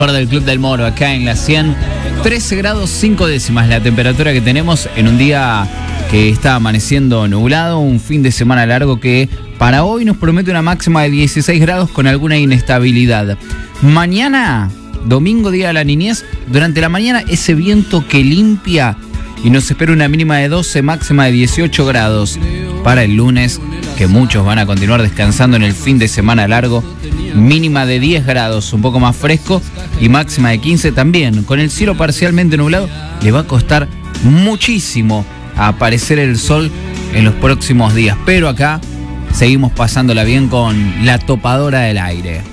Hora del Club del Moro, acá en la 100, 13 grados 5 décimas la temperatura que tenemos en un día que está amaneciendo nublado, un fin de semana largo que para hoy nos promete una máxima de 16 grados con alguna inestabilidad. Mañana, domingo, día de la niñez, durante la mañana ese viento que limpia y nos espera una mínima de 12, máxima de 18 grados. Para el lunes, que muchos van a continuar descansando en el fin de semana largo, mínima de 10 grados, un poco más fresco, y máxima de 15 también. Con el cielo parcialmente nublado, le va a costar muchísimo aparecer el sol en los próximos días. Pero acá seguimos pasándola bien con la topadora del aire.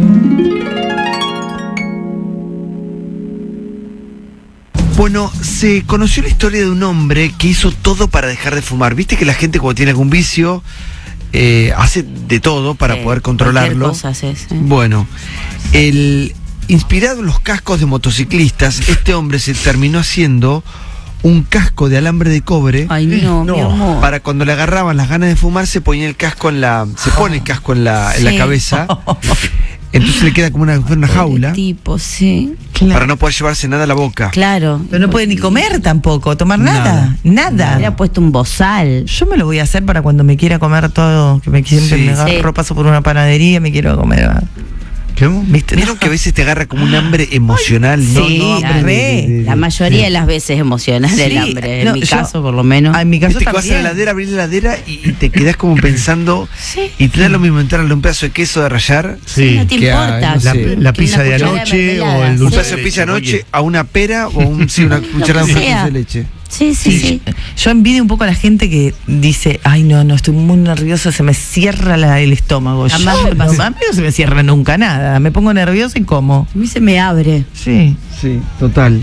Bueno, se conoció la historia de un hombre que hizo todo para dejar de fumar. Viste que la gente cuando tiene algún vicio hace de todo para poder controlarlo. Cosa haces, Bueno, inspirado en los cascos de motociclistas, este hombre se terminó haciendo un casco de alambre de cobre. Ay, no, mi amor. Para cuando le agarraban las ganas de fumar, se ponía el casco se pone el casco en la cabeza. Entonces le queda como una jaula. Tipo, sí. Claro. Para no poder llevarse nada a la boca. Claro. Pero no puede ni comer tampoco, tomar nada. Nada. Le ha puesto un bozal. Yo me lo voy a hacer para cuando me quiera comer todo, que siempre me agarro, paso por una panadería, me quiero comer. ¿Viste? ¿Vieron que a veces te agarra como un hambre emocional? Sí, la mayoría de las veces emocional el hambre. En mi caso, por lo menos. En mi caso te vas a la heladera, abrís la heladera y te quedás como pensando. Y te da lo mismo entrarle un pedazo de queso de rallar. Sí, no te importa. La pizza de anoche o el Un dulce pedazo de pizza de anoche a una pera o una cucharada de dulce de leche. Sí. Yo envidio un poco a la gente que dice, ay no, estoy muy nerviosa, se me cierra el estómago. A mí no se me cierra nunca nada, me pongo nerviosa y como. A mí se me abre. Sí, total.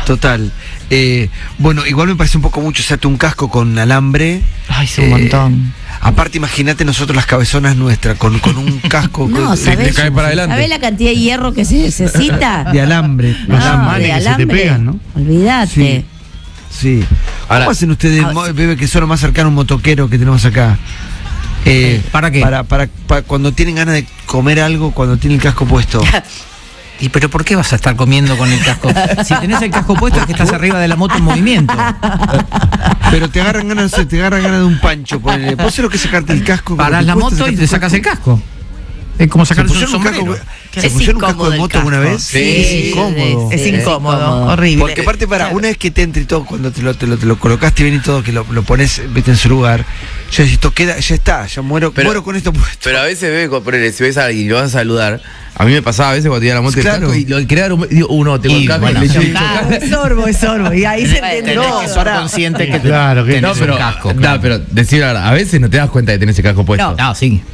Bueno, igual me parece un poco mucho, hacerte un casco con alambre. Ay, es un montón. Aparte, imagínate nosotros las cabezonas nuestras, con un casco te cae para adelante. ¿Sabés la cantidad de hierro que se necesita? De alambre. De alambre. Se te pegan, ¿no? Olvídate. Sí. ¿Cómo hacen ustedes, bebé, que son lo más cercano a un motoquero que tenemos acá? ¿Para qué? Para cuando tienen ganas de comer algo, cuando tienen el casco puesto. ¿Y pero por qué vas a estar comiendo con el casco? Si tenés el casco puesto es que estás arriba de la moto en movimiento. Pero te agarran ganas de un pancho. ¿Vos sabés lo que es sacarte el casco? Parás la moto y te sacas el casco. Es como sacarse un sombrero. ¿Se pusieron un casco de moto alguna vez? Sí, es incómodo. Es incómodo, horrible. Porque aparte, una vez que te entre y todo, cuando te lo colocaste bien y todo, que lo pones, vete en su lugar, ya esto queda, ya está, ya muero con esto puesto. Pero a veces si ves a alguien y lo vas a saludar, a mí me pasaba a veces cuando tenía la moto claro. y lo quería dar digo, tengo el casco, es sorbo, y ahí se entiende. Tenés que ser consciente que claro, que tenés un casco. No, pero decir la verdad, a veces no te das cuenta de tener ese casco puesto. No, sí.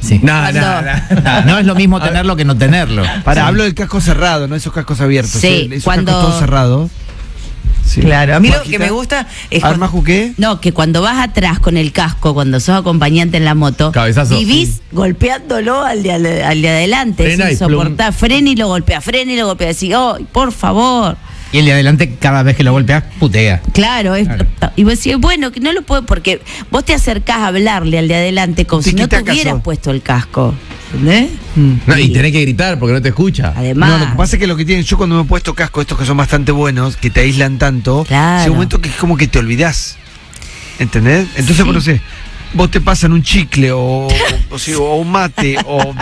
No es lo mismo tenerlo que no tenerlo. Hablo del casco cerrado, no esos cascos abiertos. Sí, esos cuando cascos todos cerrados. Sí. Claro, a mí lo que me gusta es ¿Armaju qué? No, que cuando vas atrás con el casco, cuando sos acompañante en la moto, cabezazo. Vivís golpeándolo al de adelante. Frena es insoportable. Frena y lo golpea. Decís, oh, por favor. Y el de adelante, cada vez que lo golpeas, putea. Claro. Y vos decís, bueno, que no lo puedo, porque vos te acercás a hablarle al de adelante como si no te hubieras puesto el casco. ¿Entendés? No, y tenés que gritar porque no te escucha. Además. No, lo que pasa es que lo que tienen, yo cuando me he puesto casco, estos que son bastante buenos, que te aíslan tanto, llega un momento que es como que te olvidás. ¿Entendés? Entonces, no sé, vos te pasan un chicle o un mate o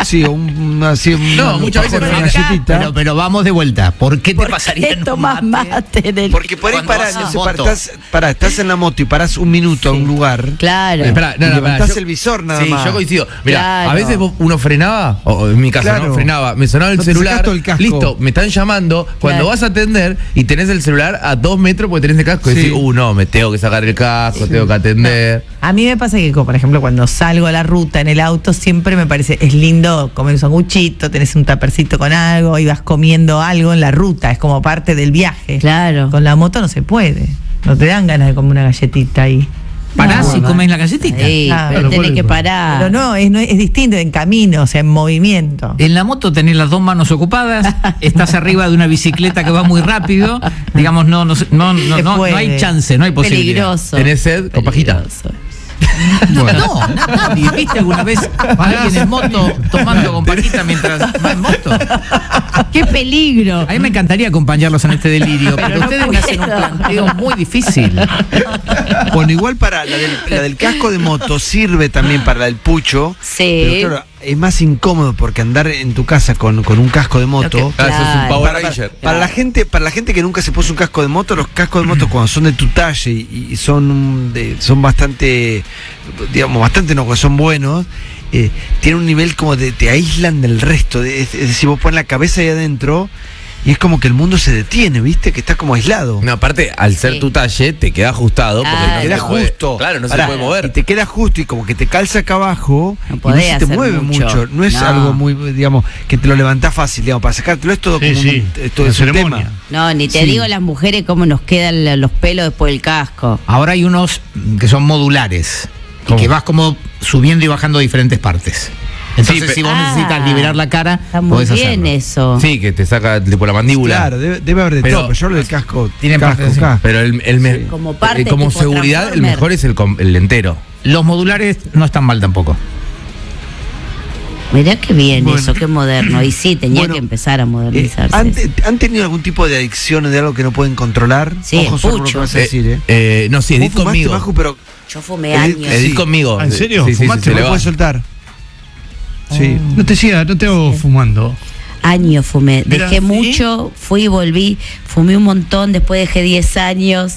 muchas veces una galletita. Pero vamos de vuelta. ¿Por qué te pasaría en un mate? Porque por ahí estás en la moto y parás un minuto a un lugar. Claro. Levantás el visor nada más. Sí, yo coincido. Mira, Claro. a veces uno frenaba, o en mi caso no frenaba, me sonaba el celular, todo el casco. listo, me están llamando, cuando vas a atender y tenés el celular a 2 metros porque tenés el casco y decís, no, me tengo que sacar el casco, tengo que atender. A mí me pasa que, por ejemplo, cuando salgo a la ruta en el auto, siempre me parece, es lindo comer un sanguchito, tenés un tapercito con algo y vas comiendo algo en la ruta, es como parte del viaje. Claro. Con la moto no se puede, no te dan ganas de comer una galletita ahí. Parás y comes la galletita. Sí, pero tenés que parar. Pero no, es distinto, en camino, o sea, en movimiento. En la moto tenés las dos manos ocupadas, estás arriba de una bicicleta que va muy rápido, digamos, no hay chance, no hay posibilidad. Peligroso. ¿Tenés sed? Con pajita. No, nadie. ¿Viste alguna vez a alguien en moto tomando con Paquita mientras va en moto? ¡Qué peligro! A mí me encantaría acompañarlos en este delirio, pero no ustedes me hacen un planteo muy difícil. Bueno, igual para la del casco de moto sirve también para la del pucho. Sí. Pero claro, es más incómodo porque andar en tu casa con un casco de moto. Claro, eso es un Power Ranger. Para la gente que nunca se puso un casco de moto, los cascos de moto cuando son de tu talle y son bastante, digamos, bastante no, que son buenos, tienen un nivel como de te aíslan del resto. Es decir, vos pones la cabeza ahí adentro y es como que el mundo se detiene, ¿viste? Que estás como aislado. No, aparte, al ser tu talle, te queda ajustado. Porque no te queda justo. Claro, no Pará, se puede mover. Y te queda justo y como que te calza acá abajo No y no se te hacer mueve mucho. No es No. algo muy, digamos, que te lo levantás fácil, digamos, para sacártelo es todo Sí, como sí, todo una es un ceremonia. tema. No, ni te Sí. digo las mujeres cómo nos quedan los pelos después del casco. Ahora hay unos que son modulares, y ¿Cómo? que vas como subiendo y bajando diferentes partes. Entonces, Sí, si vos necesitas liberar la cara, Está muy podés bien hacerlo. eso. Sí, que te saca tipo la mandíbula. Claro, debe haber de Pero- todo, pero yo hablo del casco. Tienen casco, parte de- casco. Pero Como parte, como tipo seguridad, el Transformer. mejor es el entero. Los modulares no están mal tampoco. Mirá qué bien Bueno. eso, qué moderno. Y sí, tenía Bueno, que empezar a modernizarse. ¿Han tenido algún tipo de adicción o de algo que no pueden controlar? Sí, Ojo, el Sorbo, lo que pucho. vas a decir, ¿eh? No, sí, Vos Edith fumaste, conmigo. Maju, pero Yo fumé Edith- años. Edith Sí. conmigo. Ah, ¿en serio? Sí, sí, ¿Fumaste? se no le lo va. puedes soltar. Sí. No te fumando. Años fumé. Mira, Dejé ¿sí? mucho, fui y volví. Fumé un montón, después dejé 10 años.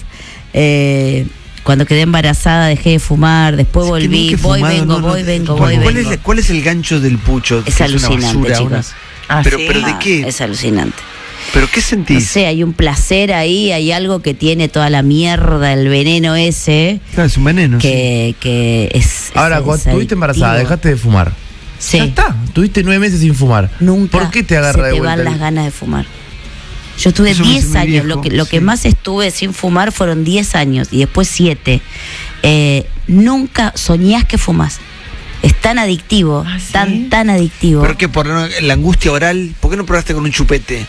Cuando quedé embarazada dejé de fumar, después Es que volví, nunca he voy, fumado, vengo, no, voy, no. vengo, ¿Cuál- voy, cuál vengo. ¿Cuál es el gancho del pucho? Es Que una alucinante, basura, chicos. pero ¿de qué? Es alucinante. ¿Pero qué No sentís? sé, hay un placer ahí, hay algo que tiene toda la mierda, el veneno ese, Claro, es un veneno. sí. que es. Ahora, es cuando estuviste embarazada, adictivo. dejaste de fumar. Sí. Ya está. Tuviste 9 meses sin fumar. Nunca ¿Por qué te agarra se de te vuelta? van las ganas de fumar. Yo estuve Eso me dice 10 mi años, viejo, lo que sí. más estuve sin fumar fueron 10 años y después 7. Nunca soñás que fumás. Es tan adictivo, ¿sí? tan adictivo. ¿Pero qué? ¿Por la angustia oral? ¿Por qué no probaste con un chupete?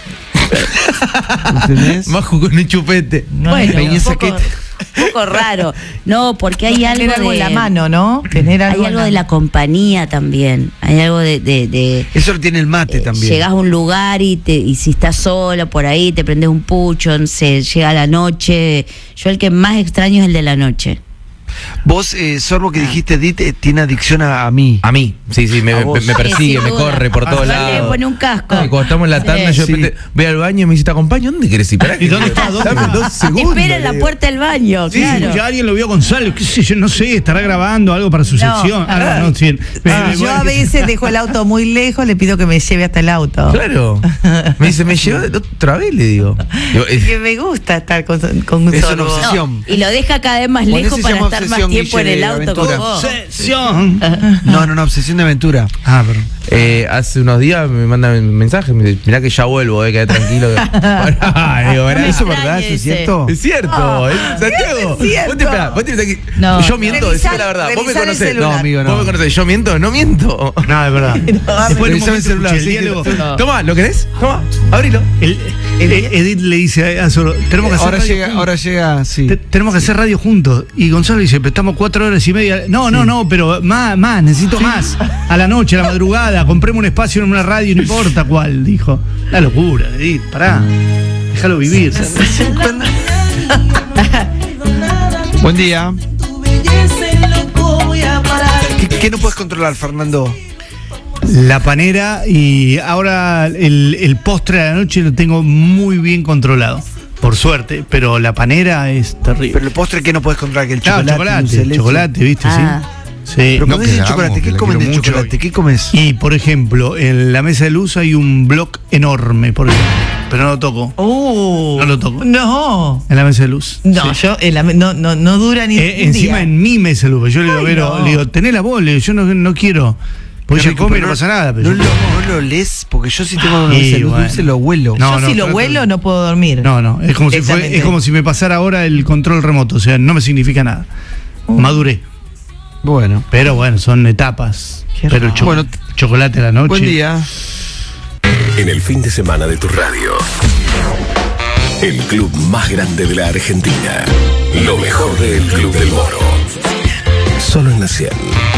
¿Entendés? Maju con un chupete. Bueno, Peña un poco, Saquete. un poco raro. No, porque hay algo Tener algo de en la mano, ¿no? Tener hay algo, algo de la compañía también. Hay algo de Eso lo tiene el mate también. llegás a un lugar y si estás sola por ahí, te prendes un pucho, no sé, llega la noche. Yo el que más extraño es el de la noche. Vos, Sorbo, que dijiste, Edith, tiene adicción a mí. A mí, sí, A me vos. persigue, Sí, me sin duda. corre por todos Le lados. pone un casco. Ay, cuando estamos en la tanda, yo de Sí. repente voy al baño y me dice, te acompaño, ¿dónde querés ir? Pará, ¿Y dónde está? ¿Dónde Dame está? 2 segundos. Espera en la le puerta del baño, Sí, claro. ya alguien lo vio a Gonzalo, qué sé yo, no sé, estará grabando algo para su sección. No, sí. Yo a veces dejo el auto muy lejos, le pido que me lleve hasta el auto. Claro. Me dice, me lleva otra vez, le digo. Digo, Que me gusta estar con un Es una sorbo. obsesión. No, y lo deja cada vez más Bueno, lejos ese se para llama estar más obsesión, tiempo en Guille, el de auto con aventura. vos. Obsesión. No, obsesión de aventura. Ah, perdón. hace unos días me manda un mensaje, me dice, mirá que ya vuelvo, quedé tranquilo. Pará, digo, No me pará. ¿Eso es verdad? ¿Eso extrañe es cierto? Es cierto, Santiago. es cierto. Vos te esperás, vos tenés aquí. No. Yo miento, Revisá- decime la verdad. Vos me revisá el conocés. celular. No, amigo, no. Vos me conocés. Yo miento, no miento. No, es verdad. Después en un Revisame el momento celular, escuché el sí, que- diálogo. Toma, ¿lo querés? Toma, abrilo. Edith le dice a Sorbo, tenemos que hacer Ahora llega, sí. tenemos que hacer radio juntos. Y Gonzalo dice, pero estamos 4 horas y media. No, pero más, necesito más. A la noche, a la madrugada, compremos un espacio en una radio, no importa cuál, dijo. La locura, Edith, pará. Déjalo vivir. Buen día. ¿Qué no puedes controlar, Fernando? La panera y ahora el postre de la noche lo tengo muy bien controlado. Por suerte, pero la panera es terrible. Pero el postre que no puedes controlar, que el Claro, chocolate. dulce de leche. chocolate, ¿viste? Ah. Sí. Pero No cuando dicen quedamos, chocolate, que ¿qué la comen quiero de mucho. chocolate? ¿Qué comes? Y por ejemplo, en la mesa de luz hay un block enorme, por ejemplo, pero no lo toco. No lo toco. No. En la mesa de luz. No, Sí. yo no dura ni un Encima día. en mi mesa de luz. Yo le digo, Ay, Vero, no. le digo, tené la voz, le digo, yo no quiero. Porque ella Rico, come y pero no pasa nada. Pero no, yo- no lo lees, porque yo si tengo una Y mesa de luz bueno. dulce lo huelo. No, Yo si lo trato- huelo no puedo dormir. No, es como Directamente. es como si me pasara ahora el control remoto, o sea, no me significa nada. Maduré. Bueno. Pero bueno, son etapas. Qué Pero raro. Bueno, chocolate a la noche. Buen día. En el fin de semana de tu radio. El club más grande de la Argentina. Lo mejor del Club del Moro. Solo en la 100.